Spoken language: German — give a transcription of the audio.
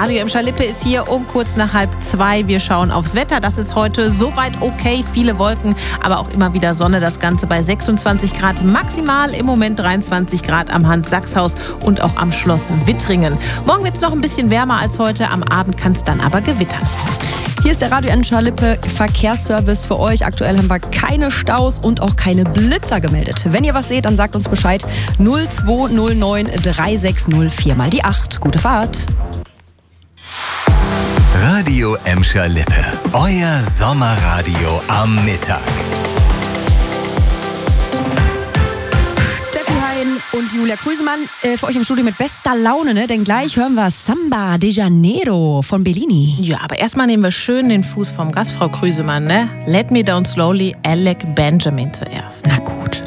Radio Emscher Lippe ist hier um kurz nach 1:30. Wir schauen aufs Wetter. Das ist heute soweit okay. Viele Wolken, aber auch immer wieder Sonne. Das Ganze bei 26 Grad maximal. Im Moment 23 Grad am Hans-Sachs-Haus und auch am Schloss Wittringen. Morgen wird es noch ein bisschen wärmer als heute. Am Abend kann es dann aber gewittern. Hier ist der Radio Emscher Lippe Verkehrsservice für euch. Aktuell haben wir keine Staus und auch keine Blitzer gemeldet. Wenn ihr was seht, dann sagt uns Bescheid. 0209 3604 mal die 8. Gute Fahrt. Radio Emscher Lippe. Euer Sommerradio am Mittag. Und Julia Krüsemann für euch im Studio mit bester Laune, ne? Denn gleich hören wir Samba de Janeiro von Bellini. Ja, aber erstmal nehmen wir schön den Fuß vom Gast, Frau Krüsemann, ne? Let Me Down Slowly, Alec Benjamin zuerst. Na gut.